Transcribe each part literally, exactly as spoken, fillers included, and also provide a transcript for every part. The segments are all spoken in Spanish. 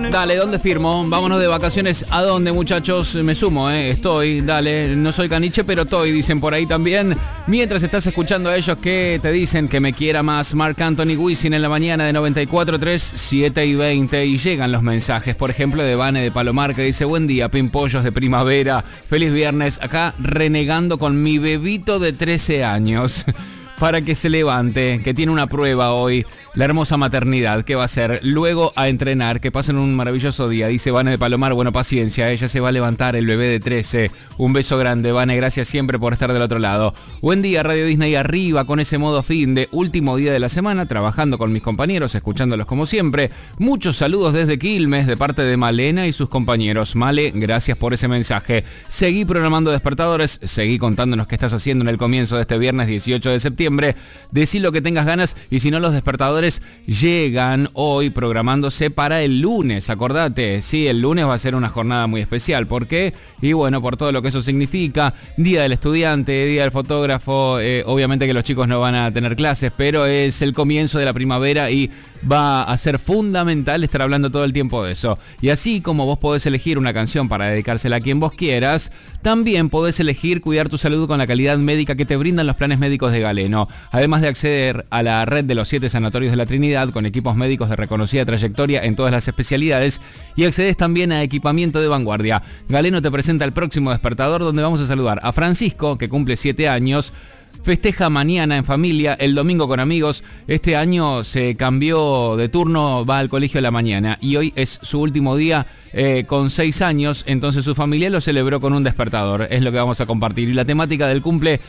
Dale, ¿dónde firmo? Vámonos de vacaciones. ¿A dónde, muchachos? Me sumo, ¿eh? Estoy, dale. No soy caniche, pero estoy, dicen por ahí también. Mientras estás escuchando a ellos que te dicen que me quiera más, Marc Anthony Wisin en la mañana de noventa y cuatro tres, siete y veinte. Y llegan los mensajes, por ejemplo, de Vane de Palomar, que dice: buen día, pimpollos de primavera. Feliz viernes. Acá renegando con mi bebito de trece años. Para que se levante, que tiene una prueba hoy, la hermosa maternidad, que va a hacer, luego a entrenar, que pasen un maravilloso día, dice Vane de Palomar. Bueno, paciencia, ella se va a levantar, el bebé de trece, un beso grande, Vane, gracias siempre por estar del otro lado. Buen día, Radio Disney arriba, con ese modo fin de último día de la semana, trabajando con mis compañeros, escuchándolos como siempre. Muchos saludos desde Quilmes, de parte de Malena y sus compañeros. Male, gracias por ese mensaje. Seguí programando despertadores, seguí contándonos qué estás haciendo en el comienzo de este viernes dieciocho de septiembre. Decí lo que tengas ganas y si no, los despertadores llegan hoy programándose para el lunes. Acordate, sí, el lunes va a ser una jornada muy especial. ¿Por qué? Y bueno, por todo lo que eso significa. Día del estudiante, día del fotógrafo. Eh, obviamente que los chicos no van a tener clases, pero es el comienzo de la primavera y va a ser fundamental estar hablando todo el tiempo de eso. Y así como vos podés elegir una canción para dedicársela a quien vos quieras, también podés elegir cuidar tu salud con la calidad médica que te brindan los planes médicos de Galeno. Además de acceder a la red de los siete sanatorios de la Trinidad con equipos médicos de reconocida trayectoria en todas las especialidades, y accedes también a equipamiento de vanguardia. Galeno te presenta el próximo despertador, donde vamos a saludar a Francisco, que cumple siete años. Festeja mañana en familia, el domingo con amigos. Este año se cambió de turno, va al colegio a la mañana y hoy es su último día eh, con seis años, entonces su familia lo celebró con un despertador. Es lo que vamos a compartir. Y la temática del cumple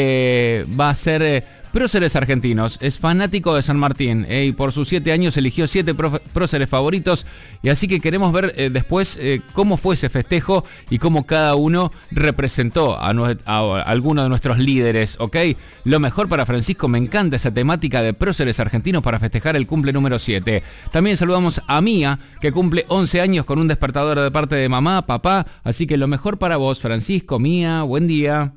eh, va a ser... Eh, próceres argentinos, es fanático de San Martín eh, y por sus siete años eligió siete profe- próceres favoritos, y así que queremos ver eh, después eh, cómo fue ese festejo y cómo cada uno representó a, nue- a, a alguno de nuestros líderes, ¿ok? Lo mejor para Francisco, me encanta esa temática de próceres argentinos para festejar el cumple número siete. También saludamos a Mía, que cumple once años con un despertador de parte de mamá, papá, así que lo mejor para vos, Francisco, Mía, buen día.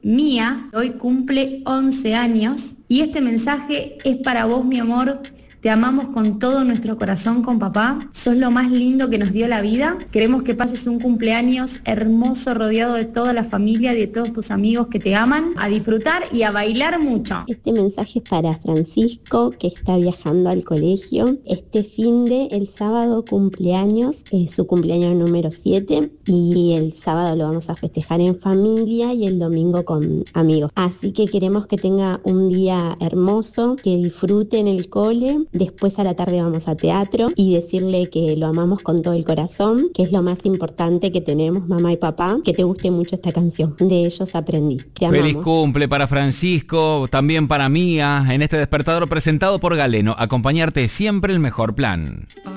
Mía hoy cumple once años y este mensaje es para vos, mi amor. Te amamos con todo nuestro corazón, con papá. Sos lo más lindo que nos dio la vida. Queremos que pases un cumpleaños hermoso, rodeado de toda la familia y de todos tus amigos que te aman. A disfrutar y a bailar mucho. Este mensaje es para Francisco, que está viajando al colegio. Este fin de, el sábado cumpleaños, es su cumpleaños número siete. Y el sábado lo vamos a festejar en familia y el domingo con amigos. Así que queremos que tenga un día hermoso, que disfrute en el cole. Después a la tarde vamos a teatro y decirle que lo amamos con todo el corazón, que es lo más importante que tenemos, mamá y papá, que te guste mucho esta canción. De ellos aprendí. Te amamos. Feliz cumple para Francisco, también para Mía, en este despertador presentado por Galeno. Acompañarte siempre el mejor plan.